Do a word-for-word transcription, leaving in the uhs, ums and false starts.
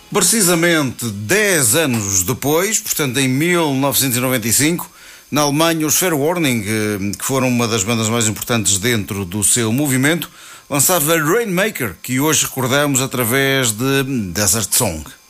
Precisamente dez anos depois, portanto em mil novecentos e noventa e cinco, na Alemanha, os Fair Warning, que foram uma das bandas mais importantes dentro do seu movimento, lançava Rainmaker, que hoje recordamos através de Desert Song.